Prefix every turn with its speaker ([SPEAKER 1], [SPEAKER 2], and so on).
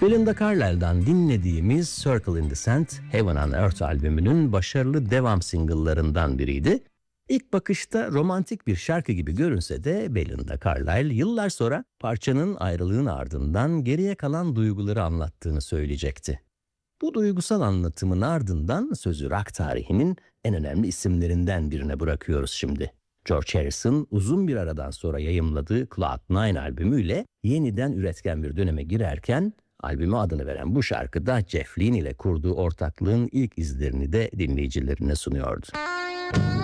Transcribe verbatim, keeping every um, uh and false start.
[SPEAKER 1] Belinda Carlisle'dan dinlediğimiz Circle in the Sand, Heaven on Earth albümünün başarılı devam single'larından biriydi. İlk bakışta romantik bir şarkı gibi görünse de Belinda Carlisle yıllar sonra parçanın ayrılığın ardından geriye kalan duyguları anlattığını söyleyecekti. Bu duygusal anlatımın ardından sözü rock tarihinin en önemli isimlerinden birine bırakıyoruz şimdi. George Harrison uzun bir aradan sonra yayımladığı Cloud Nine albümüyle yeniden üretken bir döneme girerken albüme adını veren bu şarkıda Jeff Lynne ile kurduğu ortaklığın ilk izlerini de dinleyicilerine sunuyordu.